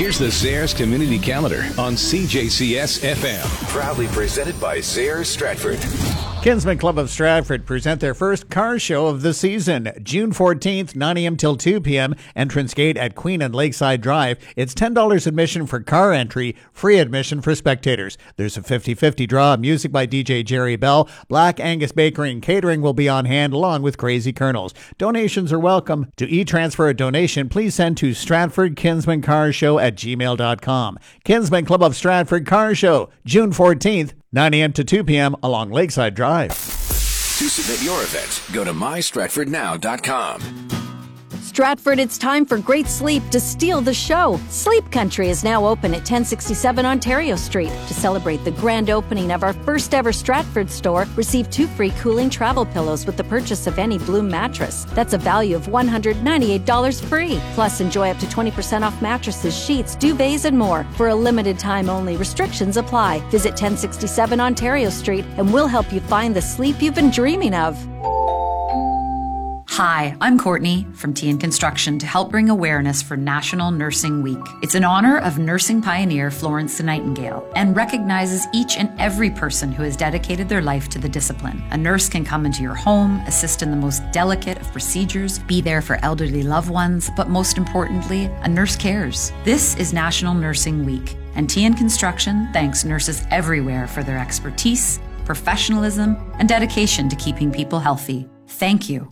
Here's the Zehrs Community Calendar on CJCS FM. Proudly presented by Zehrs Stratford. Kinsman Club of Stratford present their first car show of the season. June 14th, 9 a.m. till 2 p.m. Entrance gate at Queen and Lakeside Drive. It's $10 admission for car entry, free admission for spectators. There's a 50-50 draw. Music by DJ Jerry Bell. Black Angus Bakery and Catering will be on hand along with Crazy Colonels. Donations are welcome. To e-transfer a donation, please send to StratfordKinsmanCarShow@gmail.com. Kinsman Club of Stratford Car Show, June 14th, 9 a.m. to 2 p.m. along Lakeside Drive. To submit your event, go to mystratfordnow.com. Stratford, it's time for great sleep to steal the show. Sleep Country is now open at 1067 Ontario Street. To celebrate the grand opening of our first ever Stratford store, receive 2 free cooling travel pillows with the purchase of any Bloom mattress. That's a value of $198 free. Plus, enjoy up to 20% off mattresses, sheets, duvets, and more. For a limited time only, restrictions apply. Visit 1067 Ontario Street and we'll help you find the sleep you've been dreaming of. Hi, I'm Courtney from TN Construction to help bring awareness for National Nursing Week. It's in honor of nursing pioneer Florence Nightingale and recognizes each and every person who has dedicated their life to the discipline. A nurse can come into your home, assist in the most delicate of procedures, be there for elderly loved ones, but most importantly, a nurse cares. This is National Nursing Week, and TN Construction thanks nurses everywhere for their expertise, professionalism, and dedication to keeping people healthy. Thank you.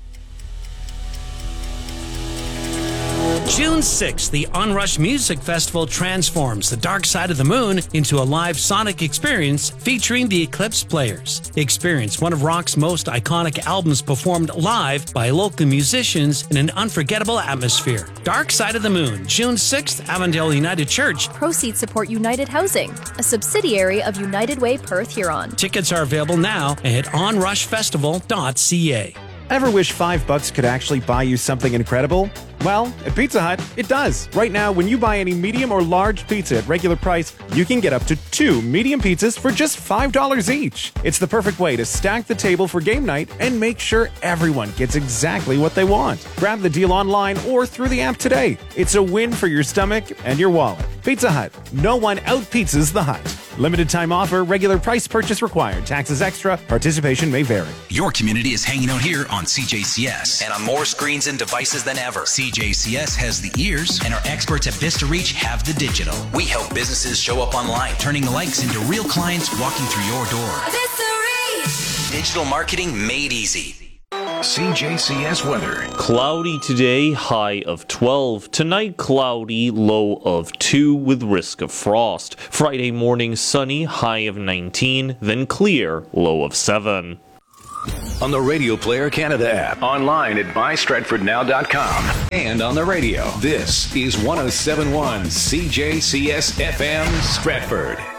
June 6th, the Onrush Music Festival transforms the dark side of the moon into a live sonic experience featuring the Eclipse Players. Experience one of rock's most iconic albums performed live by local musicians in an unforgettable atmosphere. Dark Side of the Moon, June 6th, Avondale United Church. Proceeds support United Housing, a subsidiary of United Way Perth Huron. Tickets are available now at onrushfestival.ca. Ever wish $5 could actually buy you something incredible? Well, at Pizza Hut, it does. Right now, when you buy any medium or large pizza at regular price, you can get up to 2 medium pizzas for just $5 each. It's the perfect way to stack the table for game night and make sure everyone gets exactly what they want. Grab the deal online or through the app today. It's a win for your stomach and your wallet. Pizza Hut. No one out-pizzas the Hut. Limited time offer, regular price purchase required. Taxes extra. Participation may vary. Your community is hanging out here on CJCS and on more screens and devices than ever. CJCS has the ears and our experts at Vista Reach have the digital. We help businesses show up online, turning likes into real clients walking through your door. Vista Reach! Digital marketing made easy. CJCS weather. Cloudy today, high of 12. Tonight, cloudy, low of 2 with risk of frost. Friday morning, sunny, high of 19. Then clear, low of 7. On the Radio Player Canada app, online at mystratfordnow.com, and on the radio. This is 107.1 CJCS FM Stratford.